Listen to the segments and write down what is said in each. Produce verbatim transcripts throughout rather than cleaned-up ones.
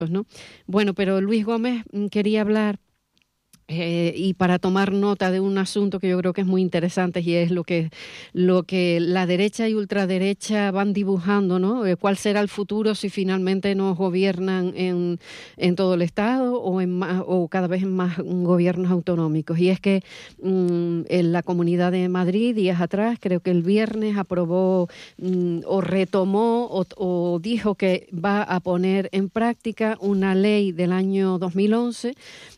¿no? Bueno, pero Luis Gómez quería hablar Eh, y para tomar nota de un asunto que yo creo que es muy interesante y es lo que, lo que la derecha y ultraderecha van dibujando, ¿no? Eh, ¿Cuál será el futuro si finalmente nos gobiernan en, en todo el Estado o, en más, o cada vez en más gobiernos autonómicos? Y es que mmm, en la Comunidad de Madrid, días atrás, creo que el viernes, aprobó mmm, o retomó o, o dijo que va a poner en práctica una ley del año dos mil once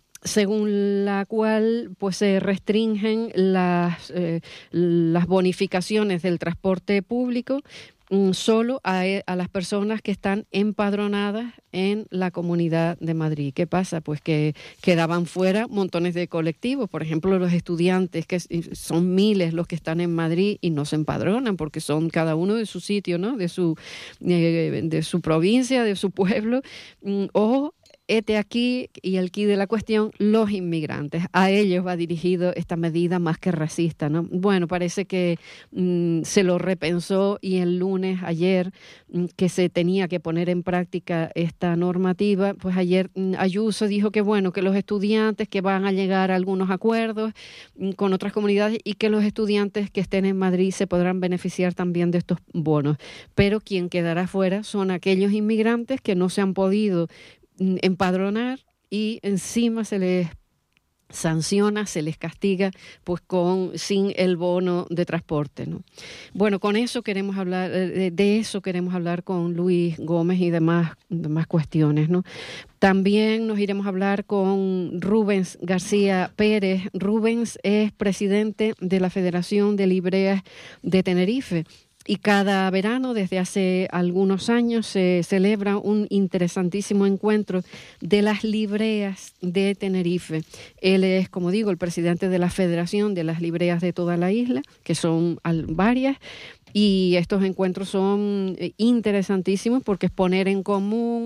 según la cual pues se restringen las, eh, las bonificaciones del transporte público mm, solo a, a las personas que están empadronadas en la Comunidad de Madrid. ¿Qué pasa? Pues que quedaban fuera montones de colectivos, por ejemplo los estudiantes, que son miles los que están en Madrid y no se empadronan porque son cada uno de su sitio, ¿no? De su, eh, de su provincia, de su pueblo, mm, o hete aquí, y el quid de la cuestión, los inmigrantes. A ellos va dirigido esta medida más que racista, ¿no? Bueno, parece que mmm, se lo repensó y el lunes, ayer, mmm, que se tenía que poner en práctica esta normativa, pues ayer mmm, Ayuso dijo que bueno, que los estudiantes, que van a llegar a algunos acuerdos mmm, con otras comunidades y que los estudiantes que estén en Madrid se podrán beneficiar también de estos bonos. Pero quien quedará fuera son aquellos inmigrantes que no se han podido empadronar y encima se les sanciona, se les castiga pues con sin el bono de transporte, ¿no? Bueno, con eso queremos hablar, de, de eso queremos hablar con Luis Gómez y demás, demás cuestiones, ¿no? También nos iremos a hablar con Rubens García Pérez. Rubens es presidente de la Federación de Libreas de Tenerife. Y cada verano, desde hace algunos años, se celebra un interesantísimo encuentro de las libreas de Tenerife. Él es, como digo, el presidente de la Federación de las Libreas de toda la isla, que son varias. Y estos encuentros son interesantísimos porque es poner en común,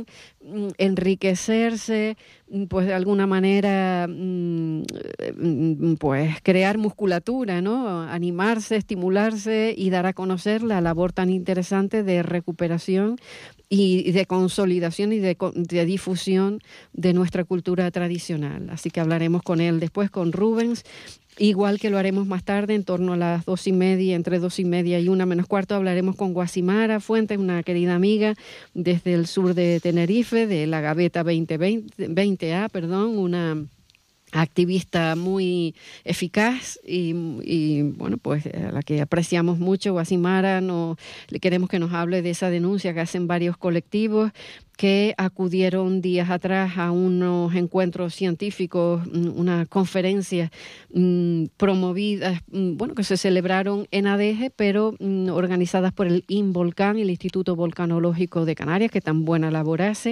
enriquecerse, pues de alguna manera, pues crear musculatura, ¿no? Animarse, estimularse y dar a conocer la labor tan interesante de recuperación y de consolidación y de, de difusión de nuestra cultura tradicional. Así que hablaremos con él después, con Rubens. Igual que lo haremos más tarde, en torno a las dos y media, entre dos y media y una menos cuarto, hablaremos con Guasimara Fuentes, una querida amiga desde el sur de Tenerife, de la Gaveta veinte veinte A, perdón, una activista muy eficaz y, y bueno, pues a la que apreciamos mucho. Guasimara, no, le queremos que nos hable de esa denuncia que hacen varios colectivos que acudieron días atrás a unos encuentros científicos, una conferencia mmm, promovidas, mmm, bueno, que se celebraron en Adeje, pero mmm, organizadas por el INVolcán y el Instituto Volcanológico de Canarias, que tan buena labor hace.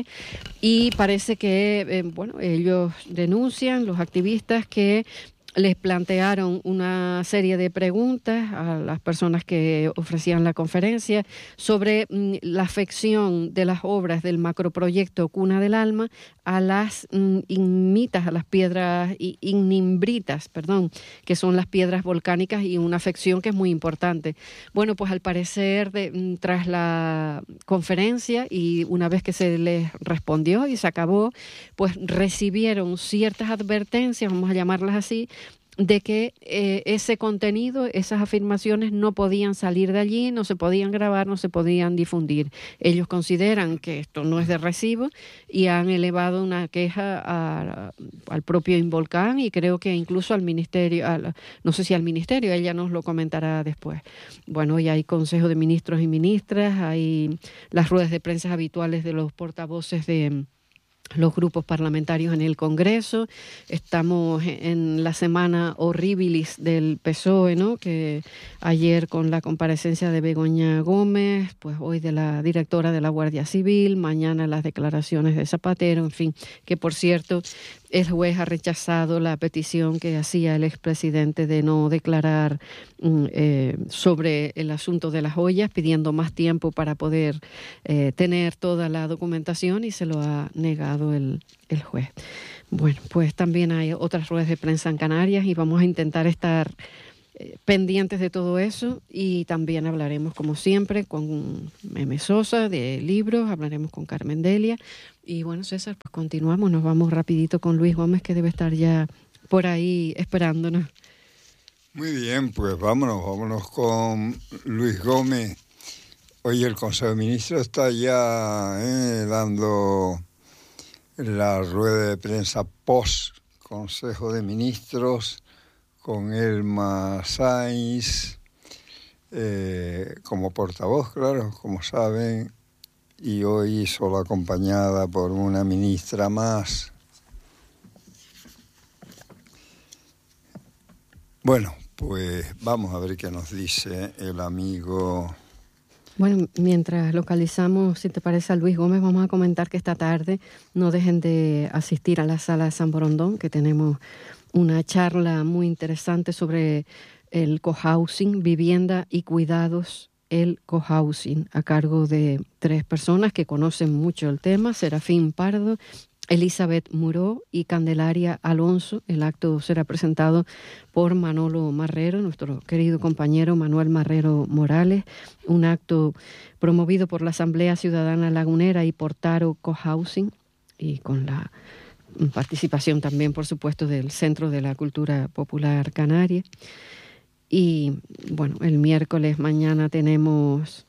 Y parece que, eh, bueno, ellos denuncian, los activistas, que les plantearon una serie de preguntas a las personas que ofrecían la conferencia sobre mm, la afección de las obras del macroproyecto Cuna del Alma a las mm, ignitas, a las piedras ignimbritas, perdón, que son las piedras volcánicas, y una afección que es muy importante. Bueno, pues al parecer, de, mm, tras la conferencia y una vez que se les respondió y se acabó, pues recibieron ciertas advertencias, vamos a llamarlas así, de que eh, ese contenido, esas afirmaciones no podían salir de allí, no se podían grabar, no se podían difundir. Ellos consideran que esto no es de recibo y han elevado una queja a, al propio INVolcán y creo que incluso al ministerio, a la, no sé si al ministerio, ella nos lo comentará después. Bueno, hoy hay consejo de ministros y ministras, hay las ruedas de prensa habituales de los portavoces de los grupos parlamentarios en el Congreso. Estamos en la semana horribilis del P S O E, ¿no? Que ayer con la comparecencia de Begoña Gómez, pues hoy de la directora de la Guardia Civil, mañana las declaraciones de Zapatero, en fin, que por cierto el juez ha rechazado la petición que hacía el expresidente de no declarar eh, sobre el asunto de las joyas, pidiendo más tiempo para poder eh, tener toda la documentación, y se lo ha negado el, el juez. Bueno, pues también hay otras ruedas de prensa en Canarias y vamos a intentar estar eh, pendientes de todo eso, y también hablaremos, como siempre, con Meme Sosa de libros, hablaremos con Carmen Delia. Y bueno, César, pues continuamos, nos vamos rapidito con Luis Gómez, que debe estar ya por ahí esperándonos. Muy bien, pues vámonos, vámonos con Luis Gómez. Hoy el Consejo de Ministros está ya eh, dando la rueda de prensa post Consejo de Ministros con Elma Sainz eh, como portavoz, claro, como saben, y hoy solo acompañada por una ministra más. Bueno, pues vamos a ver qué nos dice el amigo. Bueno, mientras localizamos, si te parece, a Luis Gómez, vamos a comentar que esta tarde no dejen de asistir a la Sala San Borondón, que tenemos una charla muy interesante sobre el cohousing, vivienda y cuidados, el cohousing, a cargo de tres personas que conocen mucho el tema: Serafín Pardo, Elizabeth Muró y Candelaria Alonso. El acto será presentado por Manolo Marrero, nuestro querido compañero Manuel Marrero Morales, un acto promovido por la Asamblea Ciudadana Lagunera y por Taro Cohousing, y con la participación también, por supuesto, del Centro de la Cultura Popular Canaria. Y bueno, el miércoles mañana tenemos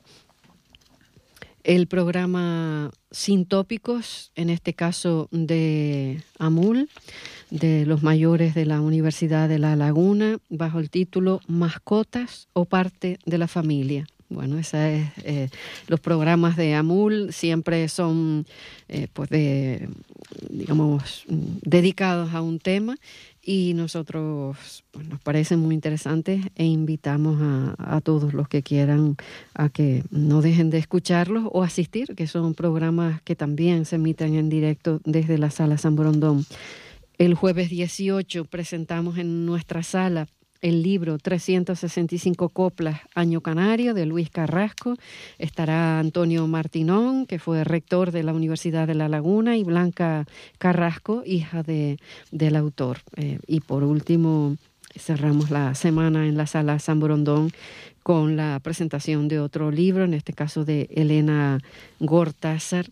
el programa Sin Tópicos, en este caso de AMUL, de los mayores de la Universidad de La Laguna, bajo el título Mascotas o parte de la familia. Bueno, esa es, eh, los programas de AMUL siempre son, eh, pues, de, digamos, dedicados a un tema, y nosotros, pues, nos parecen muy interesantes, e invitamos a, a todos los que quieran a que no dejen de escucharlos o asistir, que son programas que también se emiten en directo desde la Sala San Borondón. El jueves dieciocho presentamos en nuestra sala el libro trescientas sesenta y cinco Coplas, Año Canario, de Luis Carrasco. Estará Antonio Martinón, que fue rector de la Universidad de La Laguna, y Blanca Carrasco, hija de, del autor. Eh, y por último, cerramos la semana en la Sala San Borondón con la presentación de otro libro, en este caso de Elena Gortázar,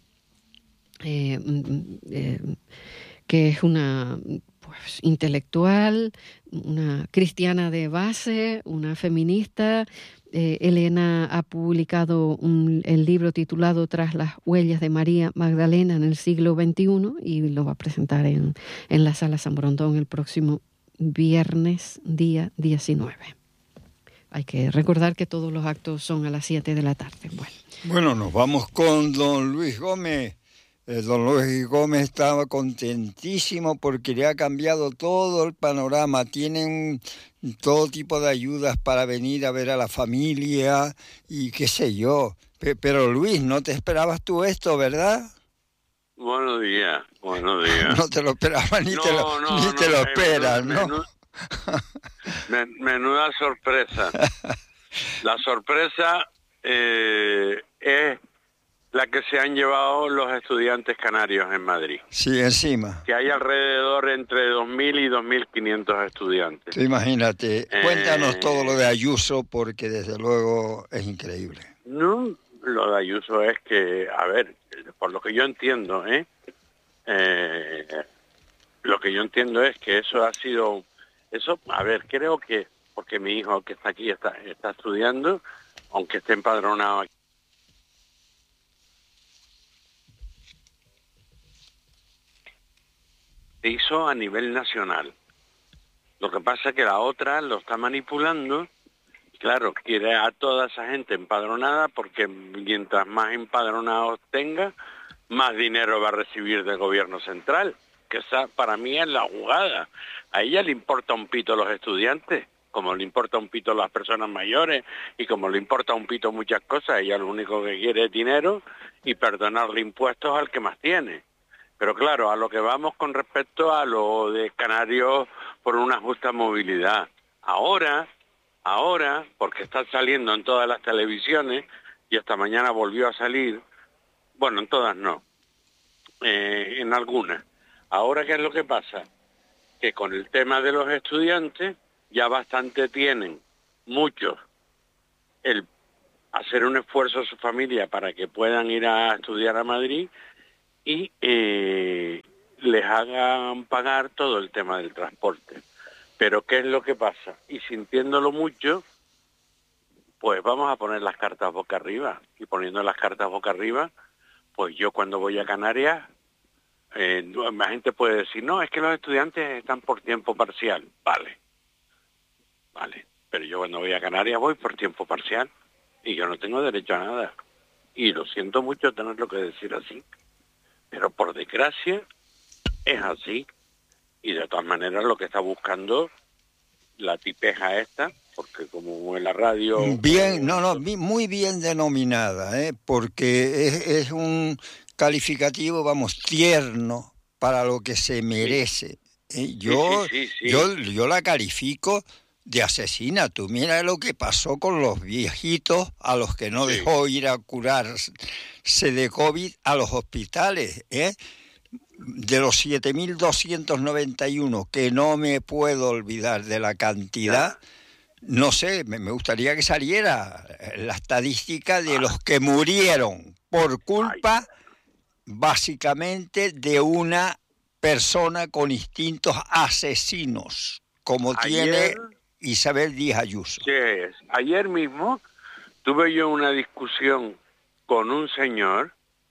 eh, eh, que es una, pues, intelectual, una cristiana de base, una feminista. Eh, Elena ha publicado un, el libro titulado Tras las huellas de María Magdalena en el siglo veintiuno, y lo va a presentar en, en la Sala San Borondón el próximo viernes, día diecinueve. Hay que recordar que todos los actos son a las siete de la tarde. Bueno, bueno, nos vamos con don Luis Gómez. Eh, don Luis Gómez estaba contentísimo porque le ha cambiado todo el panorama. Tienen todo tipo de ayudas para venir a ver a la familia y qué sé yo. P- pero Luis, no te esperabas tú esto, ¿verdad? Buenos días, buenos días. No te lo esperabas, ni no, te lo, no, ni no, te lo menú, esperas, ¿no? Menú, men, menuda sorpresa. La sorpresa eh, es la que se han llevado los estudiantes canarios en Madrid. Sí, encima. Que hay alrededor entre dos mil y dos mil quinientos estudiantes. Tú imagínate, Eh, cuéntanos todo lo de Ayuso, porque desde luego es increíble. No, lo de Ayuso es que, a ver, por lo que yo entiendo, ¿eh? eh lo que yo entiendo es que eso ha sido, eso, a ver, creo que, porque mi hijo que está aquí está, está estudiando, aunque esté empadronado aquí, se hizo a nivel nacional. Lo que pasa es que la otra lo está manipulando, claro, quiere a toda esa gente empadronada, porque mientras más empadronados tenga, más dinero va a recibir del gobierno central, que esa para mí es la jugada. A ella le importa un pito a los estudiantes, como le importa un pito a las personas mayores, y como le importa un pito muchas cosas. Ella lo único que quiere es dinero y perdonarle impuestos al que más tiene. Pero claro, a lo que vamos con respecto a lo de Canarios por una justa movilidad. Ahora, ahora, porque está saliendo en todas las televisiones, y esta mañana volvió a salir, bueno, en todas no, eh, en algunas. Ahora, ¿qué es lo que pasa? Que con el tema de los estudiantes ya bastante tienen muchos, el hacer un esfuerzo a su familia para que puedan ir a estudiar a Madrid y eh, les hagan pagar todo el tema del transporte. Pero ¿qué es lo que pasa? Y sintiéndolo mucho, pues vamos a poner las cartas boca arriba. Y poniendo las cartas boca arriba, pues yo cuando voy a Canarias, eh, la gente puede decir, no, es que los estudiantes están por tiempo parcial. Vale, vale. Pero yo cuando voy a Canarias voy por tiempo parcial y yo no tengo derecho a nada. Y lo siento mucho tenerlo que decir así. Pero por desgracia es así. Y de todas maneras lo que está buscando la tipeja esta, porque como en la radio... Bien, no, no, muy bien denominada, ¿eh? Porque es, es un calificativo, vamos, tierno para lo que se merece. ¿eh? Yo, sí, sí, sí, sí. yo, yo la califico de asesina. Tú mira lo que pasó con los viejitos a los que no sí. dejó ir a curarse de COVID a los hospitales, ¿eh? De los siete mil doscientos noventa y uno, que no me puedo olvidar de la cantidad, no sé, me, me gustaría que saliera la estadística de los que murieron por culpa, básicamente, de una persona con instintos asesinos, como ayer, tiene Isabel Díaz Ayuso. Sí, ayer mismo tuve yo una discusión con un señor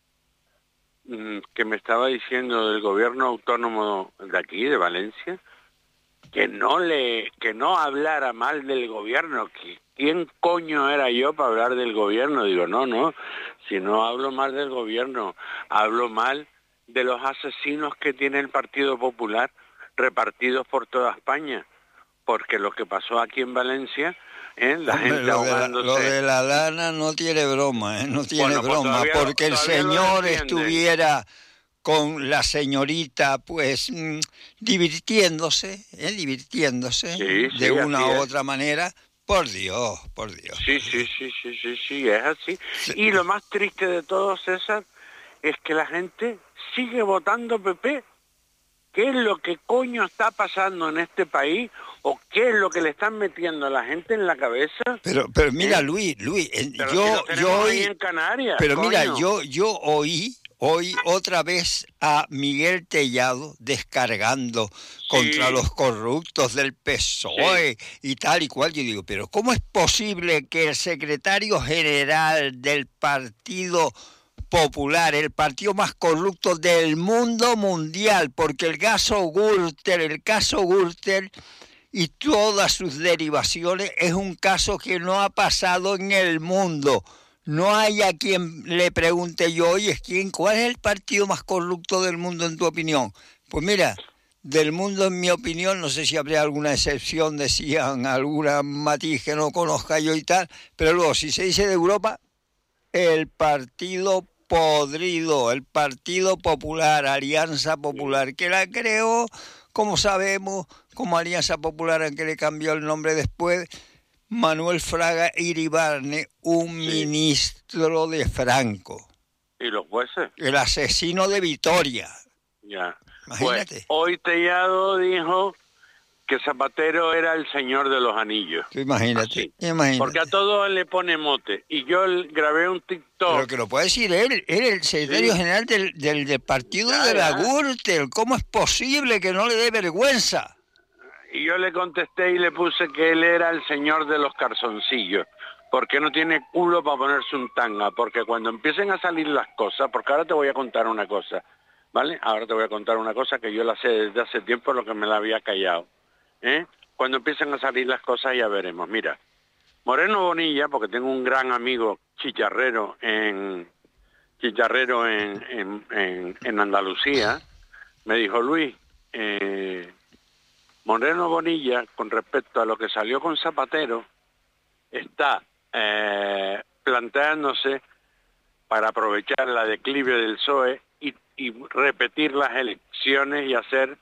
que me estaba diciendo del gobierno autónomo de aquí, de Valencia, que no le que no hablara mal del gobierno. que ¿Quién coño era yo para hablar del gobierno? Digo, no, no, si no hablo mal del gobierno, hablo mal de los asesinos que tiene el Partido Popular repartidos por toda España, porque lo que pasó aquí en Valencia... ¿Eh? La Hombre, gente lo, de la, ahogándose. lo de la lana no tiene broma, ¿eh? no tiene bueno, pues broma, todavía, porque el señor estuviera con la señorita, pues, mmm, divirtiéndose, ¿eh? divirtiéndose sí, sí, de una u es. otra manera, por Dios, por Dios. Sí, sí, sí, sí, sí, sí, es así. Sí. Y lo más triste de todo, César, es que la gente sigue votando P P. ¿Qué es lo que coño está pasando en este país? ¿O qué es lo que le están metiendo a la gente en la cabeza? Pero, pero mira, ¿Eh? Luis, Luis, pero yo, si yo oí, en Canarias, pero coño. mira, yo, yo oí, hoy otra vez a Miguel Tellado descargando sí. contra los corruptos del P S O E sí. y tal y cual. Yo digo, pero ¿cómo es posible que el secretario general del Partido Popular, el partido más corrupto del mundo mundial, porque el caso Gürtel, el caso Gürtel y todas sus derivaciones es un caso que no ha pasado en el mundo. No hay a quien le pregunte yo, oye, ¿quién, ¿cuál es el partido más corrupto del mundo en tu opinión? Pues mira, del mundo en mi opinión, no sé si habría alguna excepción, decían alguna matiz que no conozca yo y tal, pero luego si se dice de Europa, el partido podrido, el Partido Popular, Alianza Popular, que la creó, como sabemos, como Alianza Popular, en que le cambió el nombre después, Manuel Fraga Iribarne, un sí. ministro de Franco. ¿Y los jueces? El asesino de Vitoria. Ya. Imagínate. Pues, hoy Tellado dijo que Zapatero era el señor de los anillos. Imagínate, imagínate. Porque a todos le pone mote. Y yo grabé un TikTok. Pero que lo puede decir él, él el secretario sí. general del, del, del partido ya, de la Gürtel. ¿Cómo es posible que no le dé vergüenza? Y yo le contesté y le puse que él era el señor de los calzoncillos. Porque no tiene culo para ponerse un tanga. Porque cuando empiecen a salir las cosas, porque ahora te voy a contar una cosa, ¿vale? Ahora te voy a contar una cosa que yo la sé desde hace tiempo, lo que me la había callado. ¿Eh? Cuando empiezan a salir las cosas ya veremos. Mira, Moreno Bonilla, porque tengo un gran amigo chicharrero en chicharrero en, en, en, en Andalucía, me dijo, Luis, eh, Moreno Bonilla, con respecto a lo que salió con Zapatero, está eh, planteándose para aprovechar la declive del P S O E y, y repetir las elecciones y hacer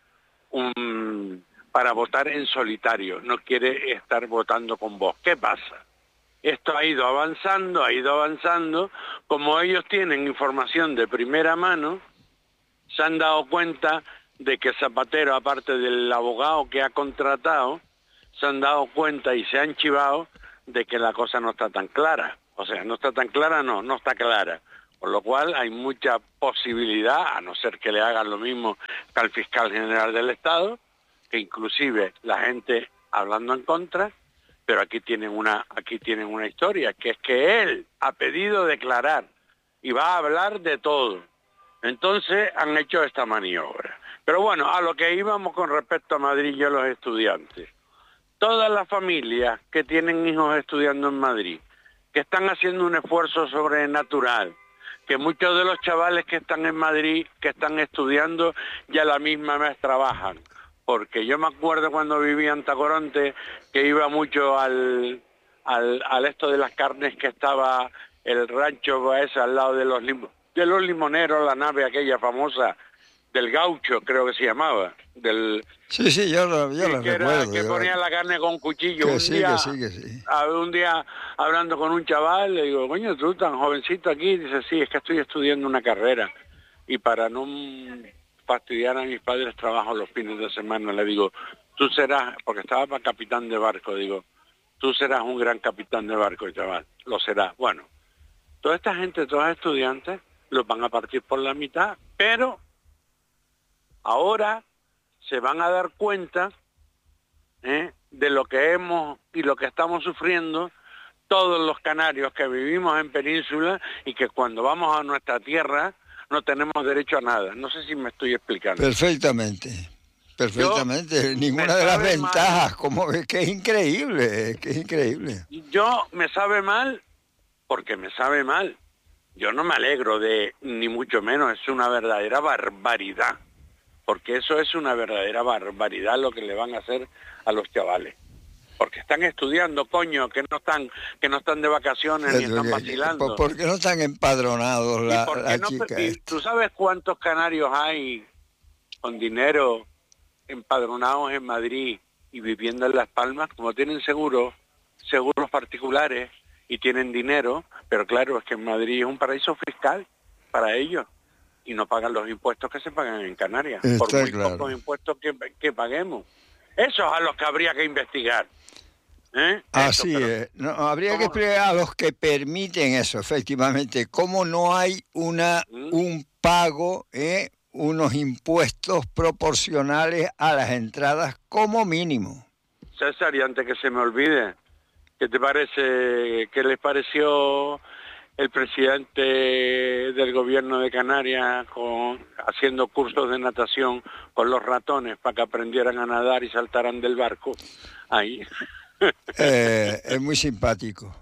un... para votar en solitario, no quiere estar votando con vos. ¿Qué pasa? Esto ha ido avanzando, ha ido avanzando, como ellos tienen información de primera mano, se han dado cuenta de que Zapatero, aparte del abogado que ha contratado, se han dado cuenta y se han chivado de que la cosa no está tan clara. O sea, no está tan clara, no, no está clara. Por lo cual hay mucha posibilidad, a no ser que le hagan lo mismo que al fiscal general del Estado, que inclusive la gente hablando en contra, pero aquí tienen una, aquí tienen una historia, que es que él ha pedido declarar y va a hablar de todo. Entonces han hecho esta maniobra. Pero bueno, a lo que íbamos con respecto a Madrid y a los estudiantes. Todas las familias que tienen hijos estudiando en Madrid, que están haciendo un esfuerzo sobrenatural, que muchos de los chavales que están en Madrid, que están estudiando, ya la misma vez trabajan. Porque yo me acuerdo cuando vivía en Tacoronte, que iba mucho al, al, al esto de las carnes, que estaba el rancho ese al lado de los, lim, de los limoneros, la nave aquella famosa, del Gaucho, creo que se llamaba. Del, sí, sí, yo lo, yo sí, lo que recuerdo. Era, que yo ponía lo... la carne con cuchillo. Que un sí, día, que sí, que sí. Un día hablando con un chaval, le digo, coño, tú tan jovencito aquí, dice, sí, es que estoy estudiando una carrera. Y para no fastidiar a mis padres trabajo los fines de semana, le digo, tú serás, porque estaba para capitán de barco, digo, tú serás un gran capitán de barco, chaval, lo serás. Bueno, toda esta gente, todos los estudiantes, los van a partir por la mitad, pero ahora se van a dar cuenta ¿eh? de lo que hemos y lo que estamos sufriendo todos los canarios que vivimos en península y que cuando vamos a nuestra tierra no tenemos derecho a nada. No sé si me estoy explicando. Perfectamente, perfectamente. Yo, Ninguna de las ventajas, mal. como que, que es increíble, que es increíble. Yo me sabe mal porque me sabe mal. Yo no me alegro de, ni mucho menos, es una verdadera barbaridad. Porque eso es una verdadera barbaridad lo que le van a hacer a los chavales. Porque están estudiando, coño, que no están que no están de vacaciones ni están vacilando. Porque no están empadronados la, la no, chica y, ¿Tú sabes cuántos canarios hay con dinero empadronados en Madrid y viviendo en Las Palmas? Como tienen seguro, seguros particulares y tienen dinero, pero claro, es que en Madrid es un paraíso fiscal para ellos. Y no pagan los impuestos que se pagan en Canarias, Está por muy claro. pocos impuestos que, que paguemos. Esos a los que habría que investigar. ¿eh? Así Eso, es. No, habría ¿cómo? que explicar a los que permiten eso, efectivamente, cómo no hay una ¿Mm? un pago, ¿eh? unos impuestos proporcionales a las entradas como mínimo. César, y antes que se me olvide, ¿qué te parece, qué les pareció el presidente del gobierno de Canarias con, haciendo cursos de natación con los ratones para que aprendieran a nadar y saltaran del barco? Ahí. Eh, es muy simpático.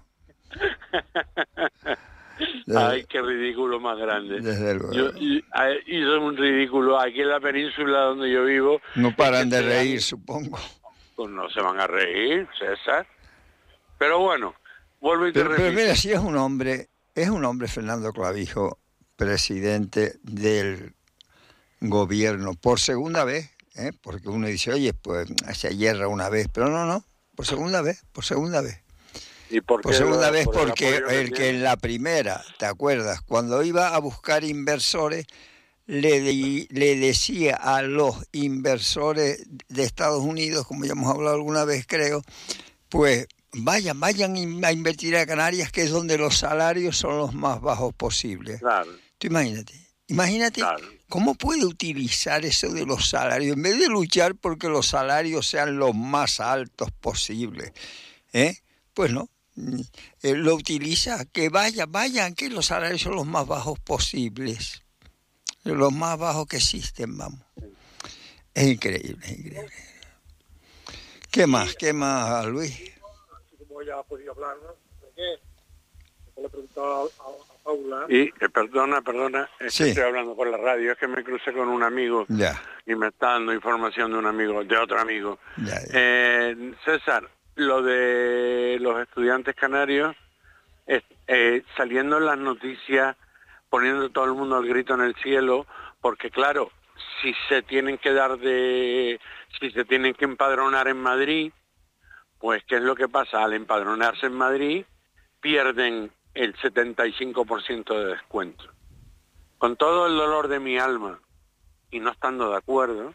Ay, qué ridículo más grande. Desde luego. Yo, y, hizo un ridículo aquí en la península donde yo vivo. No paran de reír, dan, supongo. Pues no se van a reír, César. Pero bueno, vuelvo y te pero, repito. Pero mira, si es un hombre... Es un hombre, Fernando Clavijo, presidente del gobierno, por segunda vez, ¿eh? Porque uno dice, oye, pues se hierra una vez, pero no, no, por segunda vez, por segunda vez. ¿Y por qué? Por segunda lo, vez por porque el, el que en la primera, ¿te acuerdas? Cuando iba a buscar inversores, le, de, le decía a los inversores de Estados Unidos, como ya hemos hablado alguna vez, creo, pues... Vayan, vayan a invertir a Canarias, que es donde los salarios son los más bajos posibles. Claro. Tú imagínate, imagínate claro. cómo puede utilizar eso de los salarios, en vez de luchar porque los salarios sean los más altos posibles, ¿eh? Pues no, eh, lo utiliza, que vayan, vayan, que los salarios son los más bajos posibles, los más bajos que existen, vamos. Es increíble, es increíble. ¿Qué más, qué más, Luis? Ya ha podido hablar, ¿no? ¿De qué? Le he preguntado a, a Paula. Y, eh, perdona, perdona, es sí. que estoy hablando por la radio, es que me crucé con un amigo ya. y me está dando información de un amigo, de otro amigo. Ya, ya. Eh, César, lo de los estudiantes canarios, es, eh, saliendo en las noticias, poniendo todo el mundo al grito en el cielo, porque claro, si se tienen que dar de, si se tienen que empadronar en Madrid, pues, ¿qué es lo que pasa? Al empadronarse en Madrid, pierden el setenta y cinco por ciento de descuento. Con todo el dolor de mi alma, y no estando de acuerdo,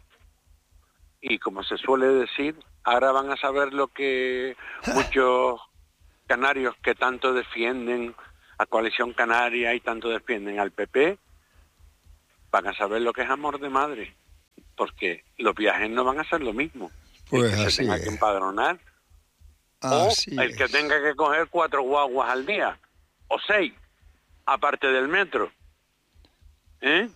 y como se suele decir, ahora van a saber lo que muchos canarios que tanto defienden a Coalición Canaria y tanto defienden al P P, van a saber lo que es amor de madre, porque los viajes no van a ser lo mismo. Pues el que así se tenga es. que empadronar, Así o el es. que tenga que coger cuatro guaguas al día, o seis, aparte del metro. ¿Eh?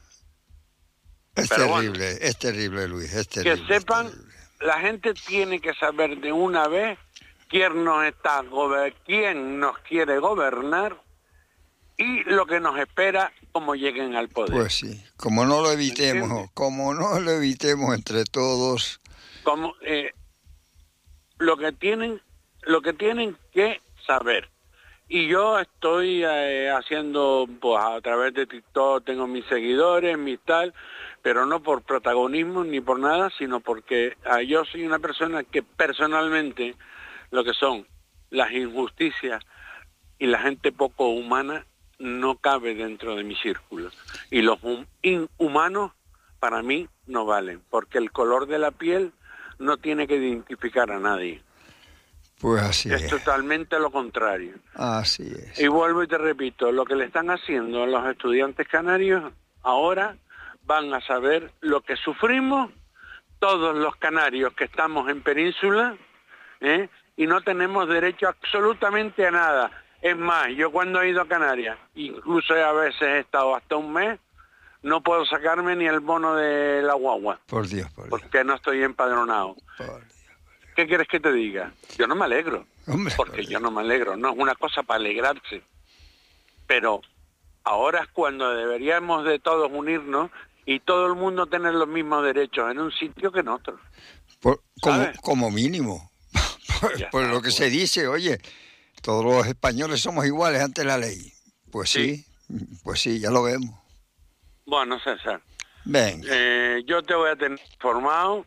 Es Pero terrible, bueno, es terrible, Luis, es terrible. que sepan, es terrible. la gente tiene que saber de una vez quién nos está gober- quién nos quiere gobernar y lo que nos espera como lleguen al poder. Pues sí, como no lo evitemos, ¿Entiendes? como no lo evitemos entre todos, Como eh, lo que tienen, lo que tienen que saber. Y yo estoy eh, haciendo, pues a través de TikTok, tengo mis seguidores, mis tal, pero no por protagonismo ni por nada, sino porque ah, yo soy una persona que personalmente lo que son las injusticias y la gente poco humana no cabe dentro de mi círculo. Y los hum- inhumanos para mí no valen, porque el color de la piel no tiene que identificar a nadie. pues así Es es. totalmente lo contrario. Así es. Y vuelvo y te repito, lo que le están haciendo a los estudiantes canarios, ahora van a saber lo que sufrimos todos los canarios que estamos en península, ¿eh? Y no tenemos derecho absolutamente a nada. Es más, yo cuando he ido a Canarias, incluso a veces he estado hasta un mes, no puedo sacarme ni el bono de la guagua, Por Dios, por Dios. porque no estoy empadronado. Por Dios. ¿Qué quieres que te diga? Yo no me alegro, Hombre, porque por yo Dios. no me alegro, no es una cosa para alegrarse. Pero ahora es cuando deberíamos de todos unirnos y todo el mundo tener los mismos derechos en un sitio que en otro. Por- como, ¿sabes? como mínimo. por Ya por está, lo que pues. se dice, oye, todos los españoles somos iguales ante la ley. Pues sí, pues sí, ya lo vemos. Bueno, César, Venga. eh, yo te voy a tener informado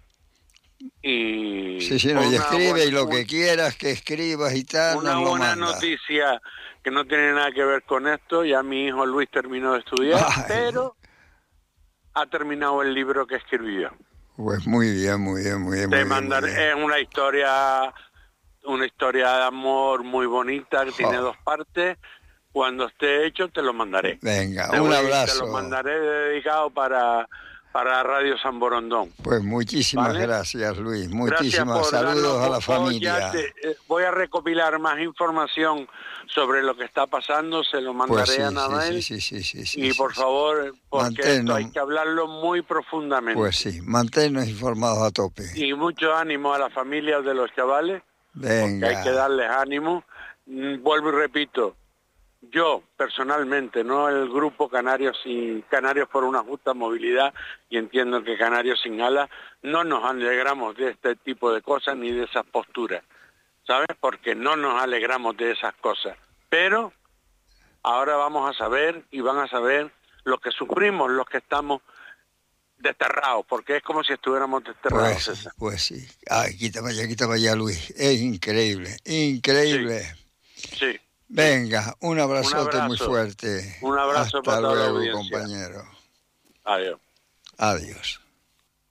y... Sí, sí, no, con y una escribe buena- y lo un- que quieras que escribas y tal, Una nos lo buena manda. noticia que no tiene nada que ver con esto, ya mi hijo Luis terminó de estudiar, Ay. pero ha terminado el libro que escribió. Pues muy bien, muy bien, muy bien. Te muy bien, mandaré, muy bien. es una historia, una historia de amor muy bonita que tiene Jo. dos partes. Cuando esté hecho te lo mandaré. Venga, Te un voy- abrazo. Te lo mandaré dedicado para, para Radio San Borondón. Pues muchísimas ¿Vale? gracias, Luis. Gracias Muchísimas por saludos darnos a la voz. familia. Ya te- eh, voy a recopilar más información sobre lo que está pasando, se lo mandaré Pues sí, a sí, Anabel. sí, sí, sí, sí, sí, y sí, por sí. favor, porque Manténnos- esto hay que hablarlo muy profundamente. Pues sí, manténnos informados a tope. Y mucho ánimo a las familias de los chavales, porque hay que Venga, darles ánimo. Mm, Vuelvo y repito, yo personalmente, no el grupo Canarios y Canarios por una justa movilidad, y entiendo que Canarios sin alas, no nos alegramos de este tipo de cosas ni de esas posturas, ¿sabes? Porque no nos alegramos de esas cosas. Pero ahora vamos a saber y van a saber lo que sufrimos los que estamos desterrados, porque es como si estuviéramos desterrados. pues, sí, César. pues sí. Ay, quítame allá, quítame allá, Luis. Es increíble, increíble. Sí. Venga, un abrazote abrazo. muy fuerte. Un abrazo Hasta para toda la luego, audiencia. compañero. Adiós. Adiós.